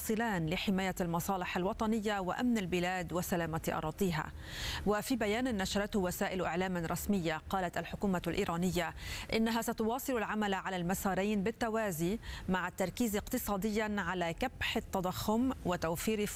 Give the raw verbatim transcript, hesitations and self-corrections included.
متواصلان لحماية المصالح الوطنية وأمن البلاد وسلامة أراضيها. وفي بيان نشرته وسائل إعلام رسمية، قالت الحكومة الإيرانية إنها ستواصل العمل على المسارين بالتوازي، مع التركيز اقتصاديا على كبح التضخم وتوفير